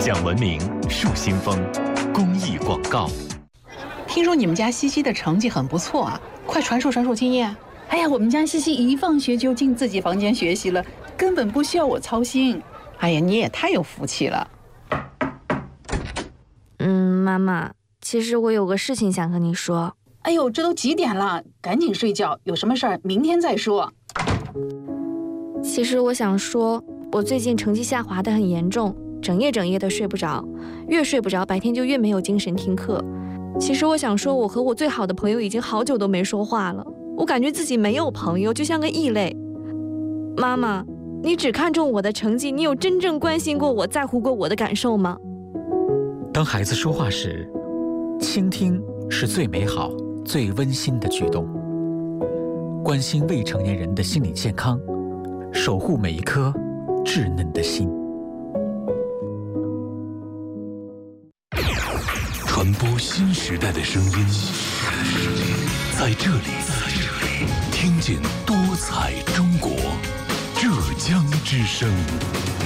讲文明树新风公益广告。 听说你们家西西的成绩很不错啊，快传授经验。 哎呀，我们家西西一放学就进自己房间学习了，根本不需要我操心。 哎呀，你也太有福气了。 妈妈，其实我有个事情想和你说。 哎呦，这都几点了，赶紧睡觉，有什么事儿明天再说。 其实我想说，我最近成绩下滑得很严重，整夜的睡不着，越睡不着，白天就越没有精神听课。其实我想说，我和我最好的朋友已经好久都没说话了，我感觉自己没有朋友，就像个异类。妈妈，你只看重我的成绩，你有真正关心过我，在乎过我的感受吗？ 当孩子说话时，倾听是最美好、最温馨的举动。关心未成年人的心理健康，守护每一颗稚嫩的心。 传播新时代的声音，在这里听见多彩中国，浙江之声。